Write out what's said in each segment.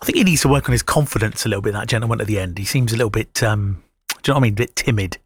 think he needs to work on his confidence a little bit, that gentleman at the end. He seems a little bit, do you know what I mean, a bit timid.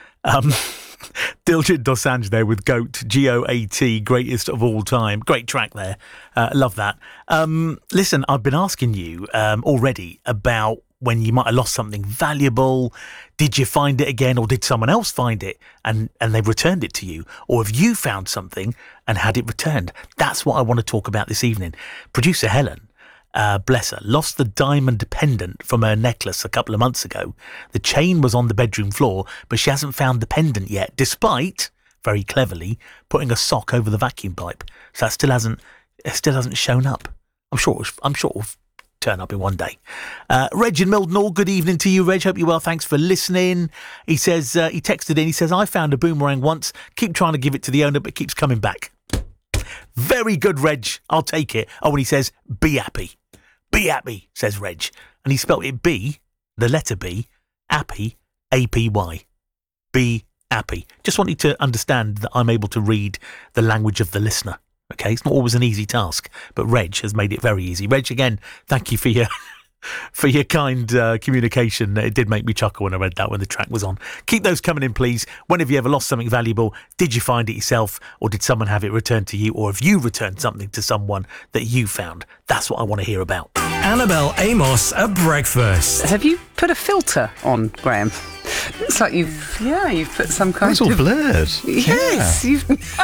Diljit Dosanjh there with GOAT, G-O-A-T, greatest of all time. Great track there. Love that. Listen, I've been asking you already about when you might have lost something valuable. Did you find it again, or did someone else find it and they've returned it to you? Or have you found something and had it returned? That's what I want to talk about this evening. Producer Helen, bless her, lost the diamond pendant from her necklace a couple of months ago. The chain was on the bedroom floor, but she hasn't found the pendant yet, despite, very cleverly, putting a sock over the vacuum pipe. So that still hasn't shown up. I'm sure it'll turn up in one day. Reg in Mildenhall, good evening to you, Reg. Hope you're well. Thanks for listening. He says, he texted in, he says, I found a boomerang once, keep trying to give it to the owner, but keeps coming back. Very good, Reg. I'll take it. Oh, and he says, be happy. Be happy, says Reg. And he spelled it B, the letter B, happy, A-P-Y. Be happy. Just want you to understand that I'm able to read the language of the listener. Okay, it's not always an easy task, but Reg has made it very easy. Reg, again, thank you for your kind communication. It did make me chuckle when I read that when the track was on. Keep those coming in, please. When have you ever lost something valuable? Did you find it yourself, or did someone have it returned to you, or have you returned something to someone that you found? That's what I want to hear about. Annabelle Amos at breakfast. Have you put a filter on, Graham? Looks like you've put some kind It's all blurred. Yes, Yeah.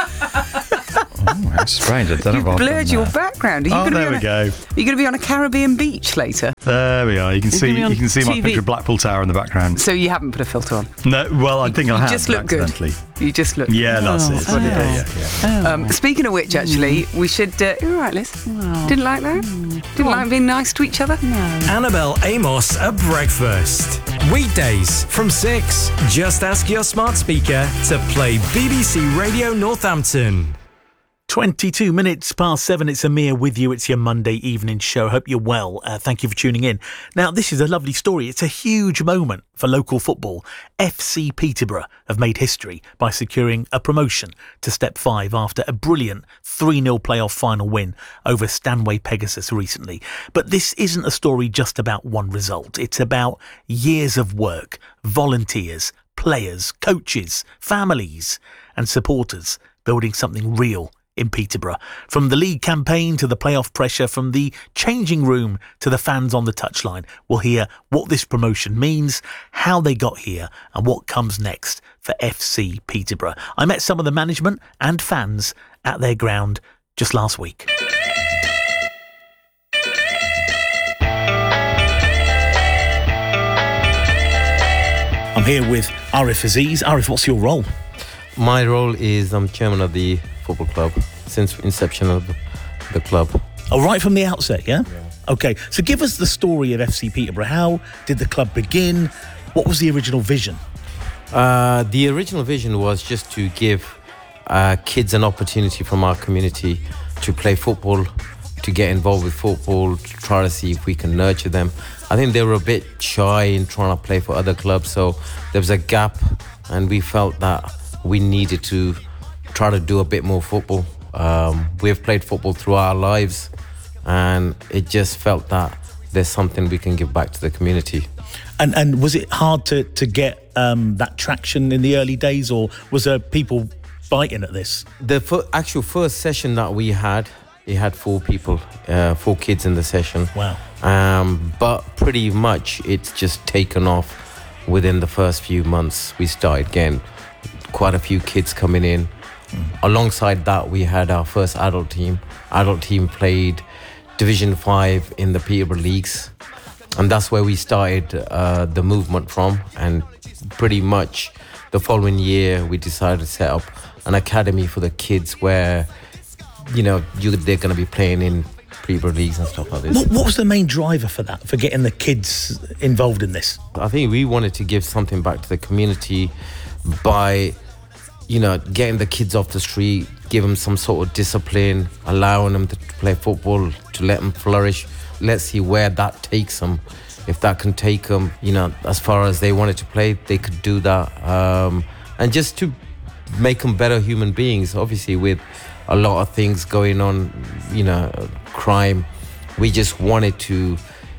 Oh, that's strange. I don't know you've if I've blurred done your that. background. Are you There we go. Are you going to be on a Caribbean beach later? There we are. You can see gonna be on my TV. picture of Blackpool Tower in the background. So you haven't put a filter on? No, well, I think I have. You just look good. accidentally. You just look. Yeah, that's it. Oh. Yeah. Speaking of which, actually, we should. You're all right, Liz. Didn't like that? Didn't like being nice to each other? No. Annabelle Amos at breakfast. Weekdays from 6. Just ask your smart speaker to play BBC Radio Northampton. 22 minutes past 7. It's Amir with you. It's your Monday evening show. Hope you're well. Thank you for tuning in. Now, this is a lovely story. It's a huge moment for local football. FC Peterborough have made history by securing a promotion to Step 5 after a brilliant 3-0 playoff final win over Stanway Pegasus recently. But this isn't a story just about one result. It's about years of work, volunteers, players, coaches, families and supporters building something real in Peterborough. From the league campaign to the playoff pressure, from the changing room to the fans on the touchline, we'll hear what this promotion means, how they got here and what comes next for FC Peterborough. I met some of the management and fans at their ground just last week. I'm here with Arif Aziz. Arif, what's your role? My role is I'm chairman of the football club since inception of the club. Oh, right from the outset, yeah? Okay, so give us the story of FC Peterborough. How did the club begin? What was the original vision? The original vision was just to give kids an opportunity from our community to play football, to get involved with football, to try to see if we can nurture them. I think they were a bit shy in trying to play for other clubs, so there was a gap and we felt that we needed to try to do a bit more football. We've played football through our lives and it just felt that there's something we can give back to the community. And was it hard to get that traction in the early days, or was there people biting at this? The actual first session that we had, it had 4 people, 4 kids in the session. Wow. But pretty much it's just taken off within the first few months. We started getting quite a few kids coming in. Alongside that, we had our first adult team. Adult team played Division 5 in the Peterborough Leagues. And that's where we started the movement from. And pretty much the following year, we decided to set up an academy for the kids where, you know, they're going to be playing in Peterborough Leagues and stuff like this. What was the main driver for that, for getting the kids involved in this? I think we wanted to give something back to the community by, you know, getting the kids off the street, give them some sort of discipline, allowing them to play football, to let them flourish. Let's see where that takes them. If that can take them, you know, as far as they wanted to play, they could do that. And just to make them better human beings, obviously with a lot of things going on, you know, crime, we just wanted to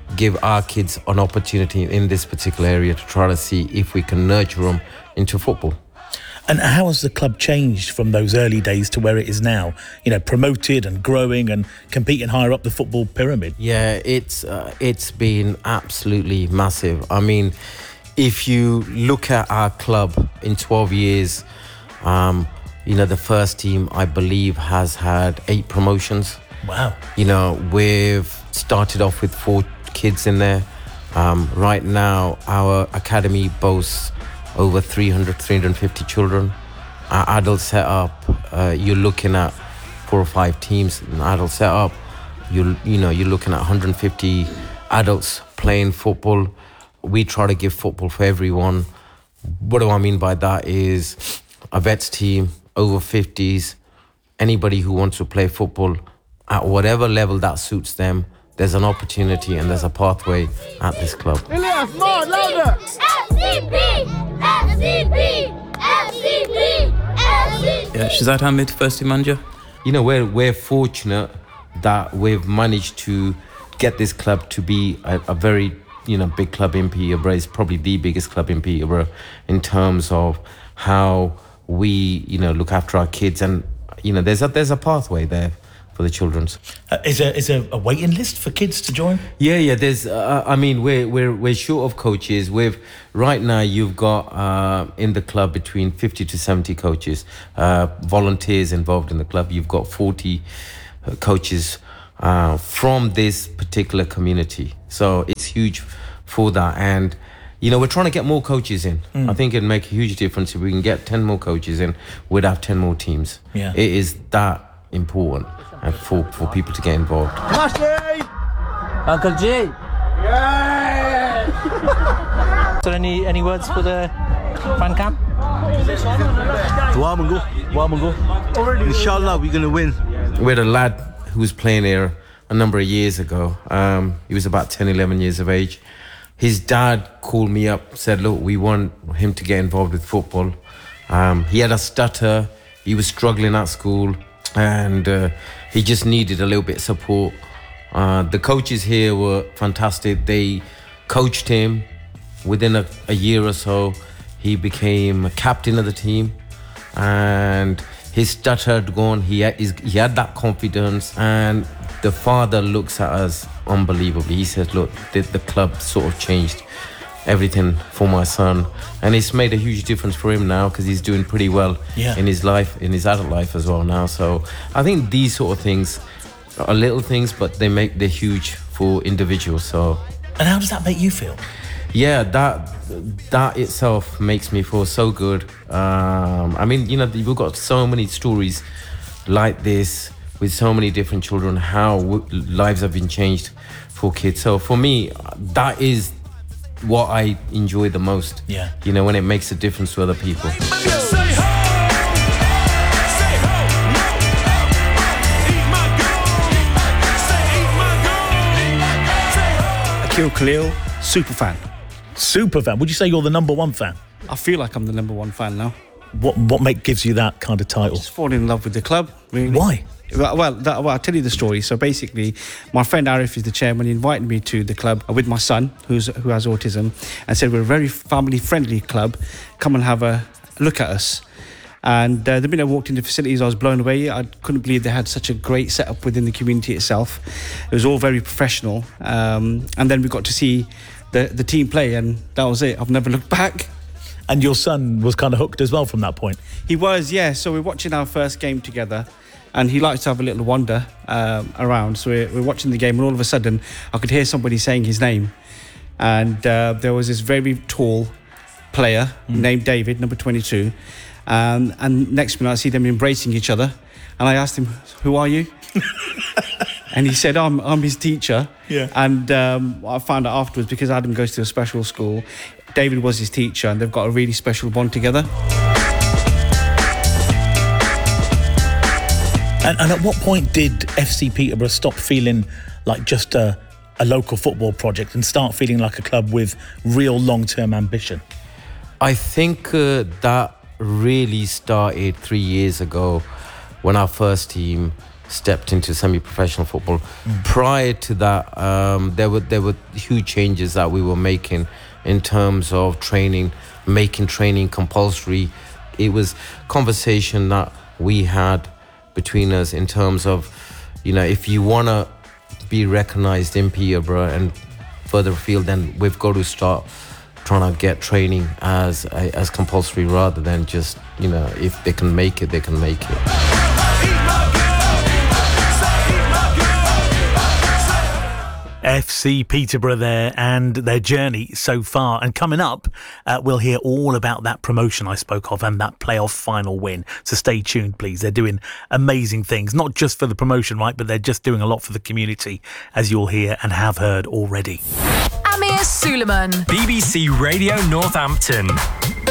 give our kids an opportunity in this particular area to try to see if we can nurture them into football. And how has the club changed from those early days to where it is now? You know, promoted and growing and competing higher up the football pyramid. Yeah, it's been absolutely massive. I mean, if you look at our club in 12 years, you know, the first team, I believe, has had 8 promotions. Wow. You know, we've started off with 4 kids in there. Right now, our academy boasts over 350 children. Our adult setup, you're looking at 4 or 5 teams. An adult setup, you're looking at 150 adults playing football. We try to give football for everyone. What do I mean by that is a vets team, over 50s, anybody who wants to play football at whatever level that suits them, there's an opportunity and there's a pathway at this club. Elias, more louder! FCB! FCB! FCB! FCB! Yeah, Shazad Hamid, first team manager. You know, we're fortunate that we've managed to get this club to be a very, you know, big club in Peterborough. It's probably the biggest club in Peterborough in terms of how we, you know, look after our kids, and you know, there's a pathway there for the children's. Is there a waiting list for kids to join? Yeah. There's. I mean, we're short of coaches. Right now you've got in the club between 50 to 70 coaches, volunteers involved in the club. You've got 40 coaches from this particular community. So it's huge for that. And you know, we're trying to get more coaches in. I think it'd make a huge difference if we can get 10 more coaches in. We'd have 10 more teams. Yeah. It is that important for people to get involved. Ashley! Uncle G! Yeah! So any words for the fan camp? Inshallah, we're going to win. We had a lad who was playing here a number of years ago. He was about 10, 11 years of age. His dad called me up, said, look, we want him to get involved with football. He had a stutter, he was struggling at school, and he just needed a little bit of support. The coaches here were fantastic. They coached him. Within a year or so, he became a captain of the team, and his stutter had gone. He had that confidence, and the father looks at us unbelievably. He said, look, the club sort of changed everything for my son, and it's made a huge difference for him now because he's doing pretty well in his life, in his adult life as well now. So I think these sort of things are little things, but they're huge for individuals. So, and how does that make you feel? Yeah, that itself makes me feel so good. I mean, you know, we've got so many stories like this with so many different children, how lives have been changed for kids. So for me, that is what I enjoy the most. Yeah. You know, when it makes a difference to other people. Akil Khalil, super fan. Super fan. Would you say you're the number one fan? I feel like I'm the number one fan now. What gives you that kind of title? Just falling in love with the club. Really. Why? Well, I'll tell you the story. So basically, my friend Arif is the chairman. He invited me to the club with my son, who has autism, and said, we're a very family-friendly club. Come and have a look at us. And the minute I walked into the facilities, I was blown away. I couldn't believe they had such a great setup within the community itself. It was all very professional. And then we got to see the team play, and that was it. I've never looked back. And your son was kind of hooked as well from that point? He was, yeah. So we're watching our first game together, and he likes to have a little wander around. So we're watching the game, and all of a sudden, I could hear somebody saying his name. And there was this very tall player named David, number 22. And next minute, I see them embracing each other. And I asked him, who are you? And he said, I'm his teacher. Yeah. And I found out afterwards, because Adam goes to a special school, David was his teacher, and they've got a really special bond together. And at what point did FC Peterborough stop feeling like just a local football project and start feeling like a club with real long-term ambition? I think that really started 3 years ago when our first team stepped into semi-professional football. Prior to that, there were huge changes that we were making in terms of training, making training compulsory. It was conversation that we had between us in terms of, if you want to be recognised in Peterborough and further afield, then we've got to start trying to get training as compulsory rather than just, if they can make it, they can make it. FC Peterborough there and their journey so far. And coming up, we'll hear all about that promotion I spoke of and that playoff final win. So stay tuned, please. They're doing amazing things, not just for the promotion, right, but they're just doing a lot for the community, as you'll hear and have heard already. Amir Suleiman, BBC Radio Northampton.